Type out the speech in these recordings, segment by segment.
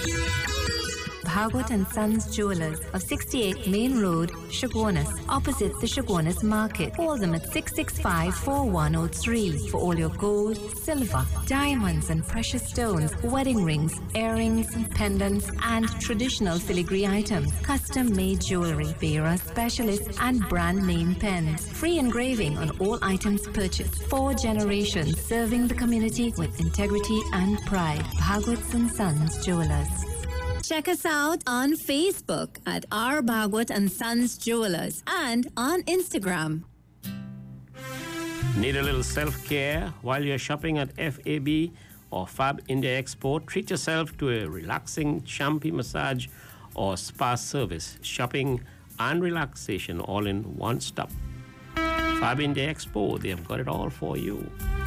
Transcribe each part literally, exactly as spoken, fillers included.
Bhagwat and Sons Jewelers of sixty-eight Main Road, Shagwanas, opposite the Shagwanas Market. Call them at six six five, four one zero three for all your gold, silver, diamonds and precious stones, wedding rings, earrings, pendants and traditional filigree items, custom-made jewelry, Bearer specialists and brand name pens. Free engraving on all items purchased. Four generations serving the community with integrity and pride. Bhagwat and Sons Jewelers. Check us out on Facebook at R. Bhagwat and Sons Jewelers and on Instagram. Need a little self-care while you're shopping at F A B or Fab India Expo? Treat yourself to a relaxing champy massage or spa service. Shopping and relaxation all in one stop. Fab India Expo, they have got it all for you.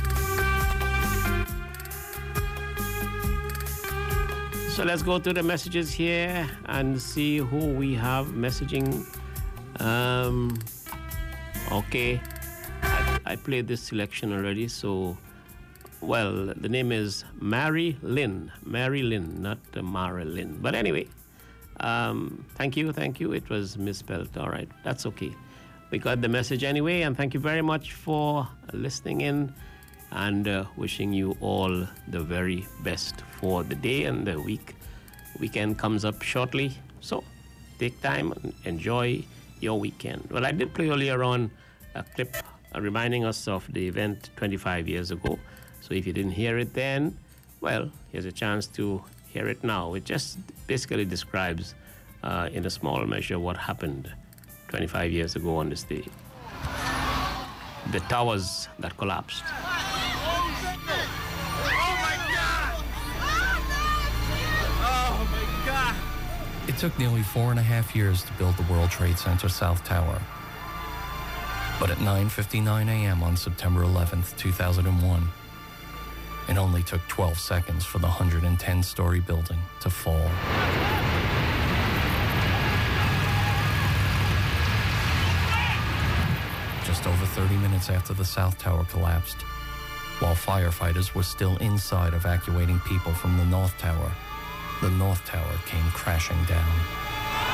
So let's go to the messages here and see who we have messaging. Um, okay, I, I played this selection already, so, well, the name is Mary Lynn. Mary Lynn, not uh, Mara Lynn. But anyway, um, thank you, thank you. It was misspelled. All right, that's okay. We got the message anyway, and thank you very much for listening in. And uh, wishing you all the very best for the day and the week. Weekend comes up shortly, so take time and enjoy your weekend. Well, I did play earlier on a clip uh, reminding us of the event twenty-five years ago. So if you didn't hear it then, well, here's a chance to hear it now. It just basically describes uh, in a small measure what happened twenty-five years ago on this day. The towers that collapsed. It took nearly four and a half years to build the World Trade Center South Tower. But at nine fifty-nine a.m. on September eleventh, two thousand one, it only took twelve seconds for the one hundred ten story building to fall. Just over thirty minutes after the South Tower collapsed, while firefighters were still inside evacuating people from the North Tower, the North Tower came crashing down.